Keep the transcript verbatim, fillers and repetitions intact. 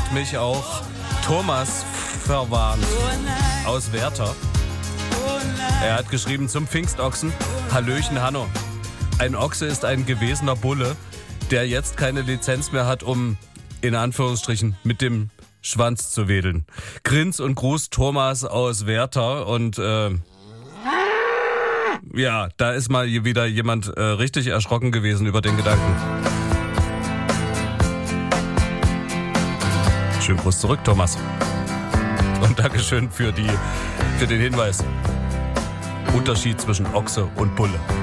hat mich auch Thomas verwarnt aus Werther. Er hat geschrieben zum Pfingstochsen: Hallöchen Hanno. Ein Ochse ist ein gewesener Bulle, der jetzt keine Lizenz mehr hat, um in Anführungsstrichen mit dem Schwanz zu wedeln. Grins und Gruß Thomas aus Werther. Und äh, ja, da ist mal wieder jemand äh, richtig erschrocken gewesen über den Gedanken. Schönen Gruß zurück, Thomas. Und Dankeschön für, die, für den Hinweis. Unterschied zwischen Ochse und Bulle.